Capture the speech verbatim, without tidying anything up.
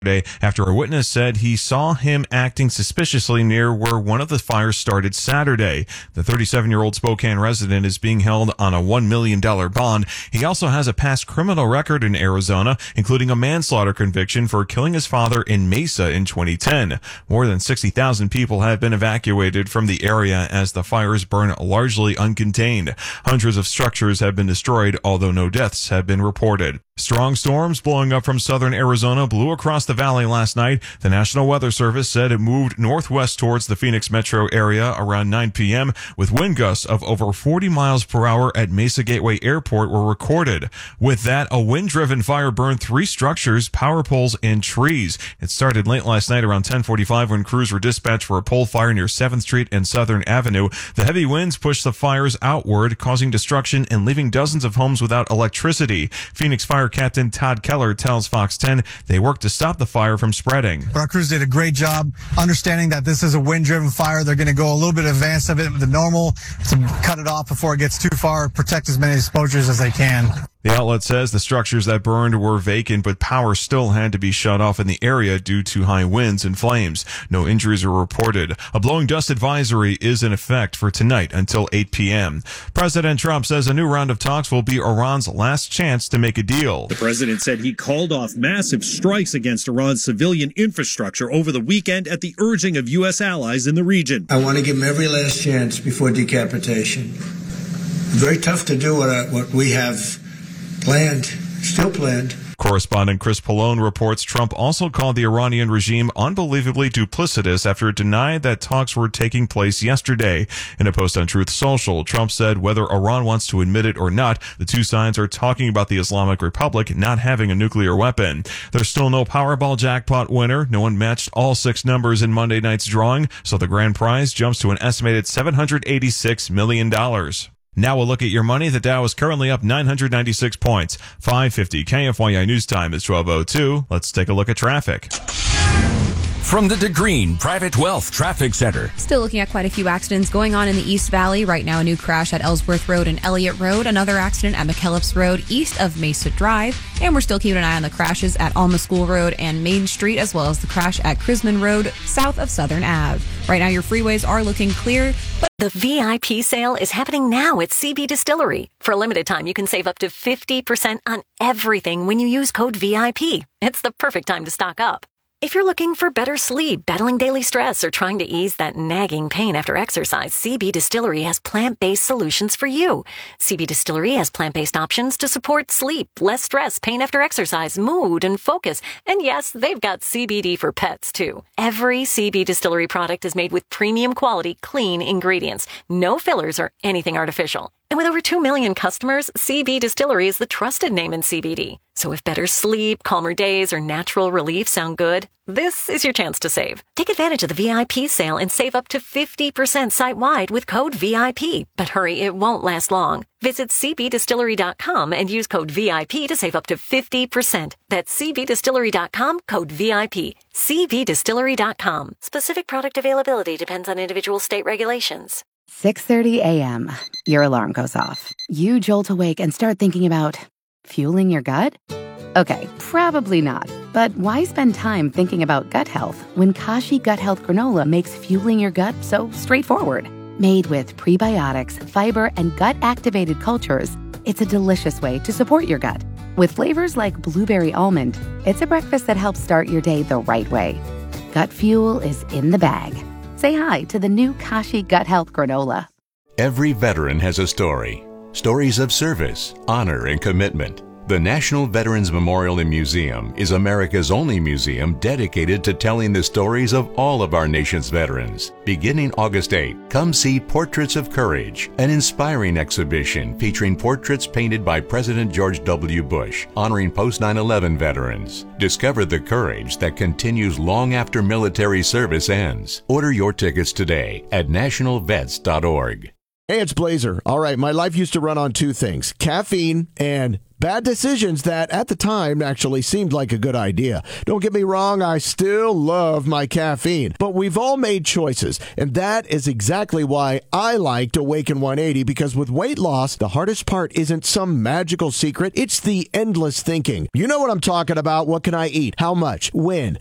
after a witness said he saw him acting suspiciously near where one of the fires started Saturday. The thirty-seven-year-old Spokane resident is being held on a one million dollars bond. He also has a past criminal record in Arizona, including a manslaughter conviction for killing his father in Mesa in twenty ten. More than sixty thousand people have been evacuated from the area as the fires burn largely uncontained. Hundreds of structures have been destroyed, although no deaths have been reported. Strong storms blowing up from southern Arizona blew across the valley last night. The National Weather Service said it moved northwest towards the Phoenix metro area around nine p.m. with wind gusts of over forty miles per hour at Mesa Gateway Airport were recorded. With that, a wind-driven fire burned three structures, power poles, and trees. It started late last night around ten forty-five when crews were dispatched for a pole fire near seventh street and Southern Avenue. The heavy winds pushed the fires outward, causing destruction and leaving dozens of homes without electricity. Phoenix Fire Captain Todd Keller tells Fox ten they worked to stop the fire from spreading. Our crews did a great job understanding that this is a wind-driven fire. They're going to go a little bit advanced of it, the normal, to cut it off before it gets too far, protect as many exposures as they can. The outlet says the structures that burned were vacant, but power still had to be shut off in the area due to high winds and flames. No injuries are reported. A blowing dust advisory is in effect for tonight until eight p.m. President Trump says a new round of talks will be Iran's last chance to make a deal. The president said he called off massive strikes against Iran's civilian infrastructure over the weekend at the urging of U S allies in the region. I want to give him every last chance before decapitation. Very tough to do what, I, what we have planned, still planned. Correspondent Chris Pallone reports Trump also called the Iranian regime unbelievably duplicitous after it denied that talks were taking place yesterday. In a post on Truth Social, Trump said whether Iran wants to admit it or not, the two sides are talking about the Islamic Republic not having a nuclear weapon. There's still no Powerball jackpot winner. No one matched all six numbers in Monday night's drawing, so the grand prize jumps to an estimated seven hundred eighty-six million dollars. Now we'll look at your money. The Dow is currently up nine hundred ninety-six points. five fifty K F Y I News Time is twelve oh two. Let's take a look at traffic. From the DeGreen Private Wealth Traffic Center. Still looking at quite a few accidents going on in the East Valley. Right now, a new crash at Ellsworth Road and Elliott Road. Another accident at McKellips Road east of Mesa Drive. And we're still keeping an eye on the crashes at Alma School Road and Main Street, as well as the crash at Crisman Road south of Southern Ave. Right now, your freeways are looking clear. But the V I P sale is happening now at C B Distillery. For a limited time, you can save up to fifty percent on everything when you use code V I P. It's the perfect time to stock up. If you're looking for better sleep, battling daily stress, or trying to ease that nagging pain after exercise, C B Distillery has plant-based solutions for you. C B Distillery has plant-based options to support sleep, less stress, pain after exercise, mood, and focus. And yes, they've got C B D for pets, too. Every C B Distillery product is made with premium quality, clean ingredients. No fillers or anything artificial. And with over two million customers, C B Distillery is the trusted name in C B D. So if better sleep, calmer days, or natural relief sound good, this is your chance to save. Take advantage of the V I P sale and save up to fifty percent site-wide with code V I P. But hurry, it won't last long. Visit c b distillery dot com and use code V I P to save up to fifty percent. That's c b distillery dot com, code V I P. c b distillery dot com. Specific product availability depends on individual state regulations. six thirty a.m. Your alarm goes off. You jolt awake and start thinking about fueling your gut? Okay, probably not. But why spend time thinking about gut health when Kashi Gut Health Granola makes fueling your gut so straightforward? Made with prebiotics, fiber, and gut-activated cultures, it's a delicious way to support your gut. With flavors like blueberry almond, it's a breakfast that helps start your day the right way. Gut fuel is in the bag. Say hi to the new Kashi Gut Health Granola. Every veteran has a story. Stories of service, honor, and commitment. The National Veterans Memorial and Museum is America's only museum dedicated to telling the stories of all of our nation's veterans. Beginning August eighth, come see Portraits of Courage, an inspiring exhibition featuring portraits painted by President George W. Bush, honoring post nine eleven veterans. Discover the courage that continues long after military service ends. Order your tickets today at national vets dot org. Hey, it's Blazer. All right, my life used to run on two things, caffeine and Bad decisions that at the time actually seemed like a good idea. Don't get me wrong, I still love my caffeine, but we've all made choices, and that is exactly why I liked Awaken one eighty, because with weight loss, the hardest part isn't some magical secret, it's the endless thinking. You know what I'm talking about. What can I eat? How much? When?